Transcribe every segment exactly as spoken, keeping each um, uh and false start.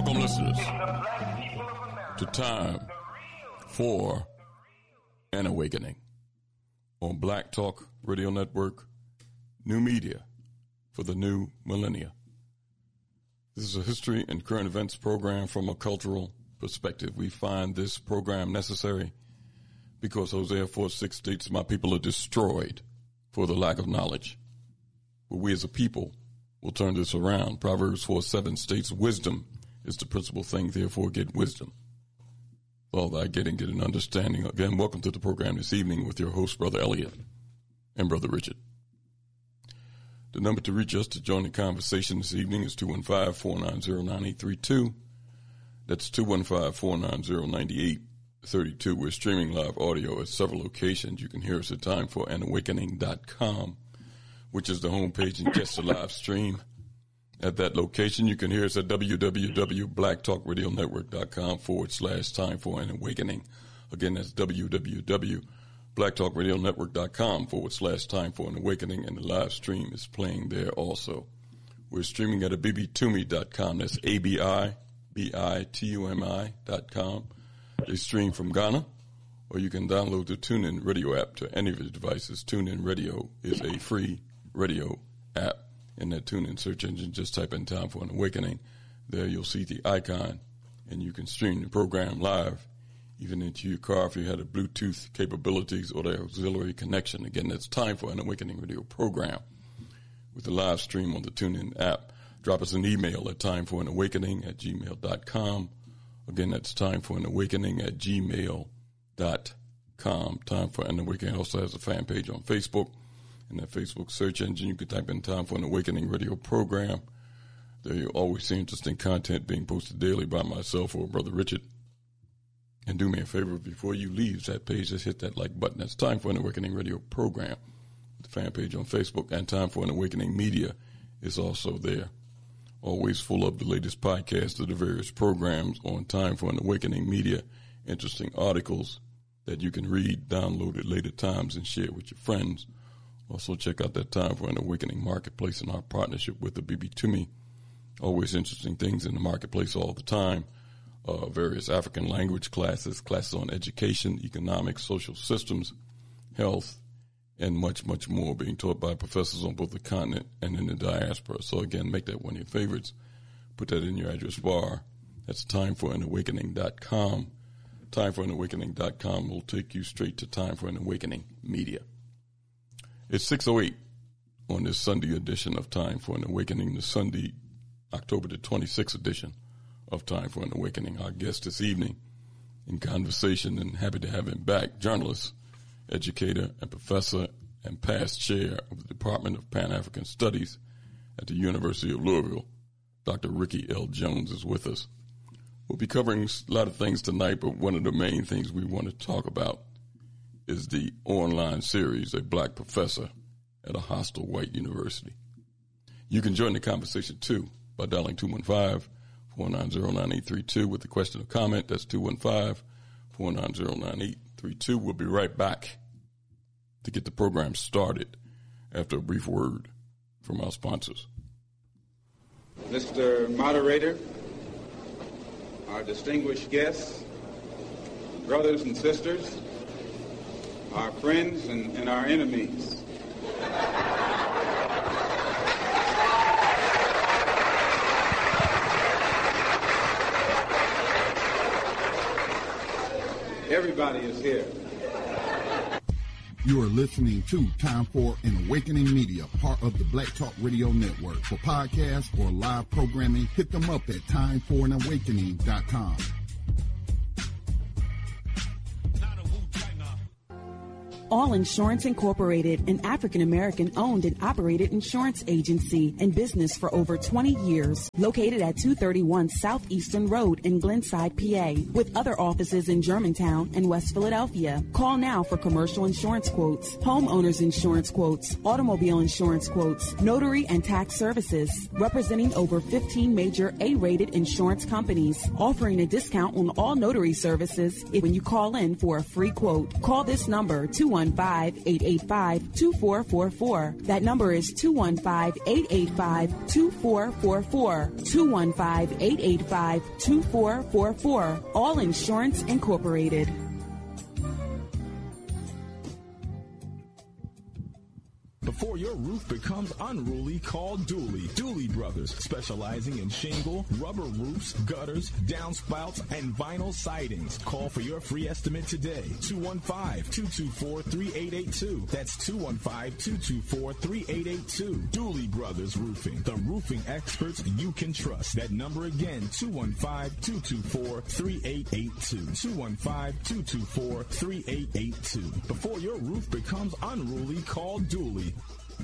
Welcome, listeners, to Time for an Awakening on Black Talk Radio Network, new media for the new millennia. This is a history and current events program from a cultural perspective. We find this program necessary because Hosea four six states, "My people are destroyed for the lack of knowledge." But we as a people will turn this around. Proverbs four seven states, "Wisdom is the principal thing, therefore get wisdom. All that getting, get an understanding." Again, welcome to the program this evening with your host, Brother Elliot and Brother Richard. The number to reach us to join the conversation this evening is two one five, four nine zero, nine eight three two. That's two one five, four nine zero, nine eight three two. We're streaming live audio at several locations. You can hear us at time for an awakening dot com, which is the homepage, and catch the live stream at that location. You can hear us at www.blacktalkradionetwork.com forward slash time for an awakening. Again, that's www.blacktalkradionetwork.com forward slash time for an awakening, and the live stream is playing there also. We're streaming at abibitumi dot com. That's A B I B I T U M I dot com. They stream from Ghana, or you can download the TuneIn Radio app to any of your devices. TuneIn Radio is a free radio app. In that TuneIn search engine, just type in Time for an Awakening. There you'll see the icon, and you can stream the program live, even into your car if you had a Bluetooth capabilities or the auxiliary connection. Again, that's Time for an Awakening radio program with the live stream on the TuneIn app. Drop us an email at timeforanawakening at gmail dot com. Again, that's timeforanawakening at gmail dot com. Time for an Awakening also has a fan page on Facebook. In that Facebook search engine, you can type in Time for an Awakening radio program. There you'll always see interesting content being posted daily by myself or Brother Richard. And do me a favor, before you leave that page, just hit that like button. That's Time for an Awakening radio program. The fan page on Facebook, and Time for an Awakening media is also there. Always full of the latest podcasts of the various programs on Time for an Awakening media. Interesting articles that you can read, download at later times, and share with your friends. Also, check out that Time for an Awakening marketplace and our partnership with the B B Tumi. Always interesting things in the marketplace all the time. Uh, various African language classes, classes on education, economics, social systems, health, and much, much more being taught by professors on both the continent and in the diaspora. So, again, make that one of your favorites. Put that in your address bar. That's time for an awakening dot com. time for an awakening dot com will take you straight to Time for an Awakening media. It's six oh eight on this Sunday edition of Time for an Awakening, the Sunday, October the twenty-sixth edition of Time for an Awakening. Our guest this evening in conversation, and happy to have him back, journalist, educator, and professor and past chair of the Department of Pan-African Studies at the University of Louisville, Doctor Ricky L. Jones is with us. We'll be covering a lot of things tonight, but one of the main things we want to talk about is the online series, A Black Professor at a Hostile White University. You can join the conversation, too, by dialing two one five, four nine zero, nine eight three two with a question or comment. That's two one five, four nine zero, nine eight three two. We'll be right back to get the program started after a brief word from our sponsors. Mister Moderator, our distinguished guests, brothers and sisters, our friends and, and our enemies. Everybody is here. You are listening to Time for an Awakening Media, part of the Black Talk Radio Network. For podcasts or live programming, hit them up at time for an awakening dot com. All Insurance Incorporated, an African-American owned and operated insurance agency in business for over twenty years, located at two thirty-one Southeastern Road in Glenside, P A, with other offices in Germantown and West Philadelphia. Call now for commercial insurance quotes, homeowners insurance quotes, automobile insurance quotes, notary and tax services, representing over fifteen major A-rated insurance companies, offering a discount on all notary services if when you call in for a free quote. Call this number, two one one five, eight eight five, two four four four. That number is two one five, eight eight five, two four four four. two one five, eight eight five, two four four four. All Insurance Incorporated. Before your roof becomes unruly, call Dooley. Dooley Brothers, specializing in shingle, rubber roofs, gutters, downspouts, and vinyl sidings. Call for your free estimate today. two one five, two two four, three eight eight two. That's two one five, two two four, three eight eight two. Dooley Brothers Roofing, the roofing experts you can trust. That number again, two one five, two two four, three eight eight two. two one five, two two four, three eight eight two. Before your roof becomes unruly, call Dooley.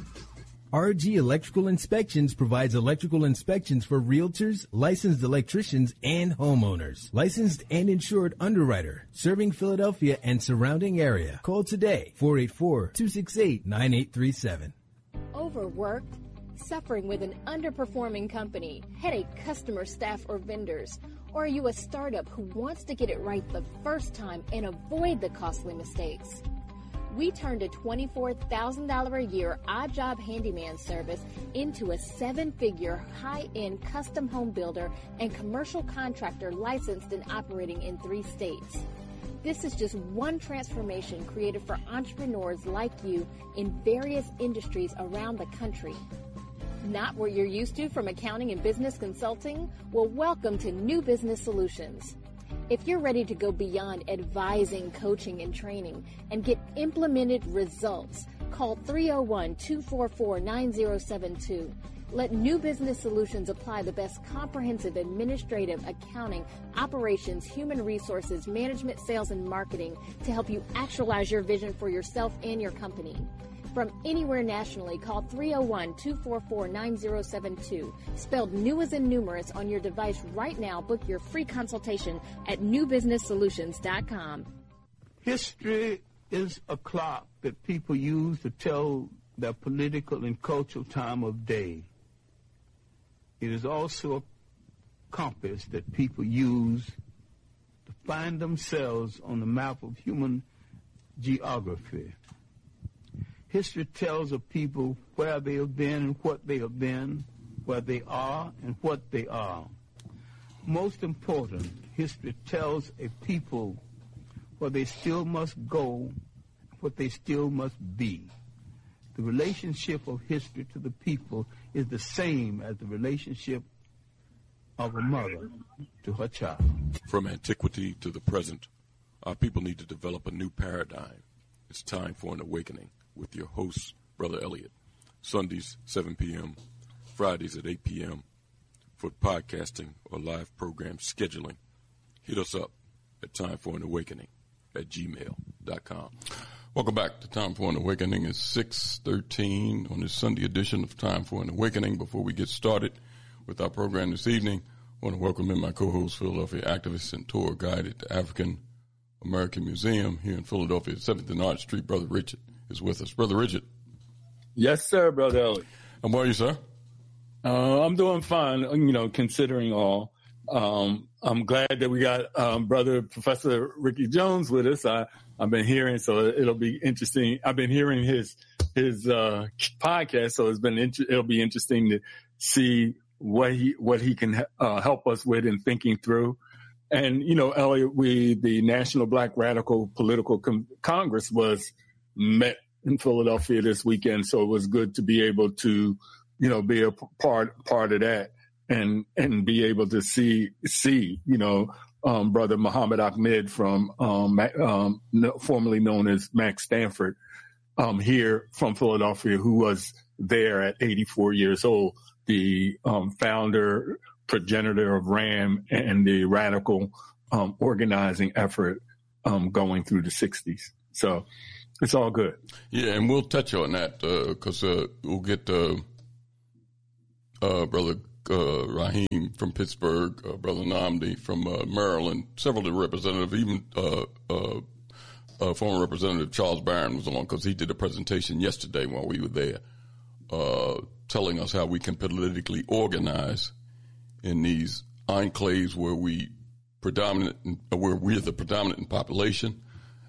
R G Electrical Inspections provides electrical inspections for realtors, licensed electricians, and homeowners. Licensed and insured underwriter, serving Philadelphia and surrounding area. Call today, four eight four, two six eight, nine eight three seven. Overworked? Suffering with an underperforming company, headache customer, staff, or vendors? Or are you a startup who wants to get it right the first time and avoid the costly mistakes? We turned a twenty-four thousand dollars a year odd job handyman service into a seven-figure high-end custom home builder and commercial contractor licensed and operating in three states. This is just one transformation created for entrepreneurs like you in various industries around the country. Not what you're used to from accounting and business consulting? Well, welcome to New Business Solutions. If you're ready to go beyond advising, coaching, and training and get implemented results, call three oh one, two four four, nine oh seven two. Let New Business Solutions apply the best comprehensive administrative, accounting, operations, human resources, management, sales, and marketing to help you actualize your vision for yourself and your company. From anywhere nationally, call three oh one, two four four, nine oh seven two. Spelled new as in numerous on your device right now. Book your free consultation at new business solutions dot com. History is a clock that people use to tell their political and cultural time of day. It is also a compass that people use to find themselves on the map of human geography. History tells of people where they have been and what they have been, where they are and what they are. Most important, history tells a people where they still must go, what they still must be. The relationship of history to the people is the same as the relationship of a mother to her child. From antiquity to the present, our people need to develop a new paradigm. It's time for an awakening. With your host, Brother Elliott. Sundays, seven p.m., Fridays at eight p.m. For podcasting or live program scheduling, hit us up at time for an awakening at gmail dot com. Welcome back to Time for an Awakening. It's six thirteen on this Sunday edition of Time for an Awakening. Before we get started with our program this evening, I want to welcome in my co-host, Philadelphia activist and tour guide at the African American Museum here in Philadelphia, seventh and Arch Street. Brother Richard is with us. Brother Richard. Yes, sir, Brother Elliott. And how are you, sir? Uh, I'm doing fine, you know, considering all. Um, I'm glad that we got um, Brother Professor Ricky Jones with us. I, I've been hearing, so it'll be interesting. I've been hearing his his uh, podcast, so it's been inter- it'll be interesting to see what he what he can uh, help us with in thinking through. And you know, Elliott, we the National Black Radical Political Com- Congress was met in Philadelphia this weekend, so it was good to be able to, you know, be a part part of that and and be able to see see you know um, Brother Muhammad Ahmed from um, um, formerly known as Max Stanford um, here from Philadelphia, who was there at eighty-four years old, the um, founder, progenitor of RAM and the radical um, organizing effort um, going through the sixties. So. It's all good. Yeah, and we'll touch on that because uh, uh, we'll get uh, uh, Brother uh, Raheem from Pittsburgh, uh, Brother Namdi from uh, Maryland, several of the representatives, even uh, uh, uh, former Representative Charles Barron was along because he did a presentation yesterday while we were there uh, telling us how we can politically organize in these enclaves where we predominant, where we're the predominant in population.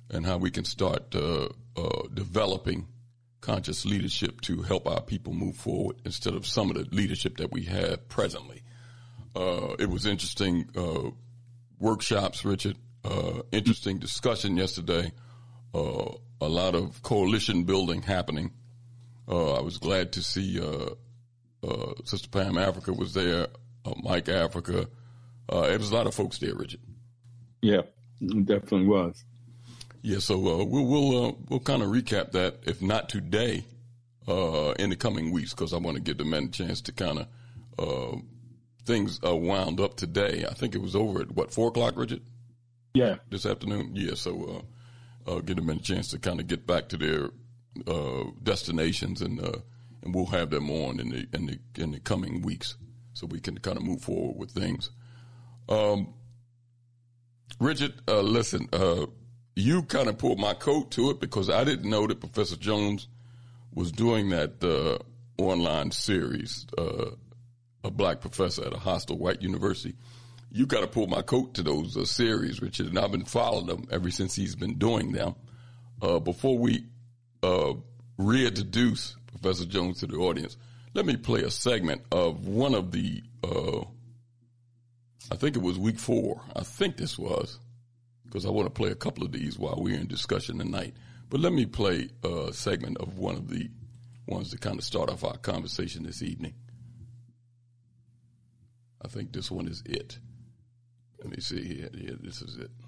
and how we can start uh, uh, developing conscious leadership to help our people move forward instead of some of the leadership that we have presently. Uh, it was interesting uh, workshops, Richard, uh, interesting discussion yesterday, uh, a lot of coalition building happening. Uh, I was glad to see uh, uh, Sister Pam Africa was there, uh, Mike Africa. Uh, there was a lot of folks there, Richard. Yeah, it definitely was. Yeah, so uh, we'll we'll uh, we'll kind of recap that, if not today, uh, in the coming weeks, because I want to give the men a chance to kind of uh, things uh, wound up today. I think it was over at what four o'clock, Richard? Yeah, this afternoon. Yeah, so uh, uh, give them a chance to kind of get back to their uh, destinations, and uh, and we'll have them on in the in the in the coming weeks, so we can kind of move forward with things. Um, Richard, uh, listen. Uh, You kind of pulled my coat to it because I didn't know that Professor Jones was doing that uh, online series, uh, a black professor at a hostile white university. You got to pull my coat to those uh, series, Richard, and I've been following them ever since he's been doing them. Uh, before we uh, reintroduce Professor Jones to the audience, let me play a segment of one of the, uh, I think it was week four. I think this was. Because I want to play a couple of these while we're in discussion tonight. But let me play a segment of one of the ones to kind of start off our conversation this evening. I think this one is it. Let me see here. Yeah, this is it.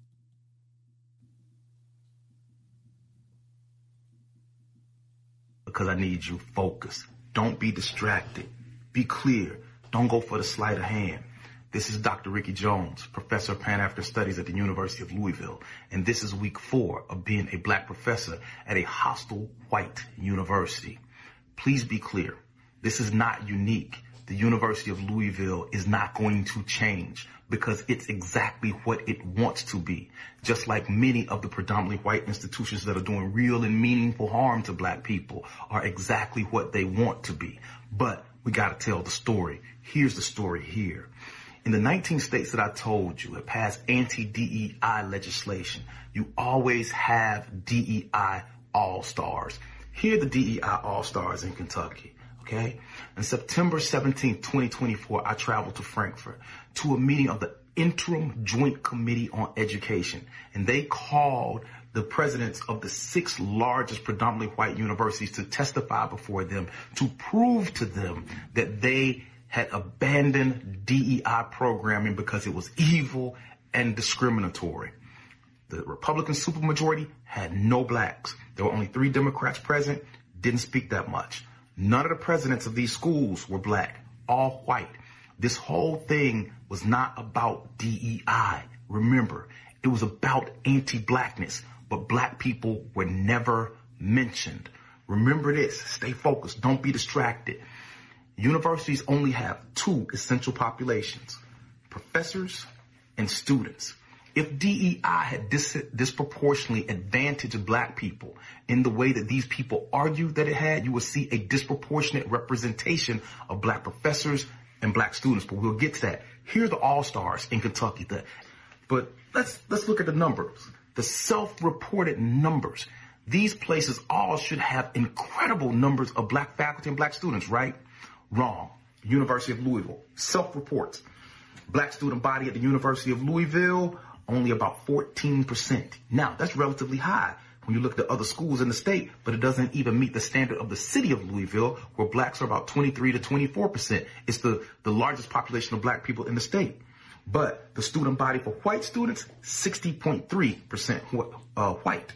Because I need you focused. Don't be distracted. Be clear. Don't go for the sleight of hand. This is Doctor Ricky Jones, Professor of Pan-African Studies at the University of Louisville, and this is week four of being a black professor at a hostile white university. Please be clear. This is not unique. The University of Louisville is not going to change because it's exactly what it wants to be, just like many of the predominantly white institutions that are doing real and meaningful harm to black people are exactly what they want to be. But we got to tell the story. Here's the story here. In the nineteen states that I told you have passed anti-D E I legislation, you always have D E I all-stars. Here are the D E I all-stars in Kentucky, okay? On September seventeenth, twenty twenty-four, I traveled to Frankfurt to a meeting of the Interim Joint Committee on Education, and they called the presidents of the six largest predominantly white universities to testify before them to prove to them that they had abandoned D E I programming because it was evil and discriminatory. The Republican supermajority had no blacks. There were only three Democrats present, didn't speak that much. None of the presidents of these schools were black, all white. This whole thing was not about D E I. Remember, it was about anti-blackness, but black people were never mentioned. Remember this, stay focused, don't be distracted. Universities only have two essential populations, professors and students. If D E I had dis- disproportionately advantaged black people in the way that these people argue that it had, you would see a disproportionate representation of black professors and black students. But we'll get to that. Here are the all-stars in Kentucky. The, but let's let's look at the numbers, the self-reported numbers. These places all should have incredible numbers of black faculty and black students, right? Wrong. University of Louisville, self-reports. Black student body at the University of Louisville, only about fourteen percent. Now, that's relatively high when you look at the other schools in the state, but it doesn't even meet the standard of the city of Louisville, where blacks are about twenty-three to twenty-four percent. It's the, the largest population of black people in the state. But the student body for white students, sixty point three percent uh, white.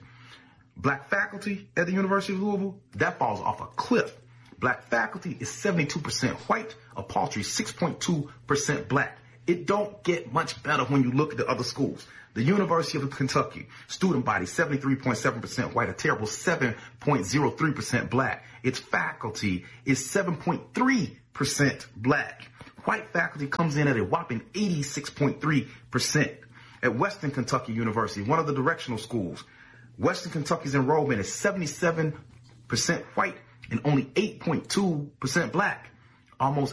Black faculty at the University of Louisville, that falls off a cliff. Black faculty is seventy-two percent white, a paltry six point two percent black. It don't get much better when you look at the other schools. The University of Kentucky, student body seventy-three point seven percent white, a terrible seven point zero three percent black. Its faculty is seven point three percent black. White faculty comes in at a whopping eighty-six point three percent. At Western Kentucky University, one of the directional schools, Western Kentucky's enrollment is seventy-seven percent white and only eight point two percent black. Almost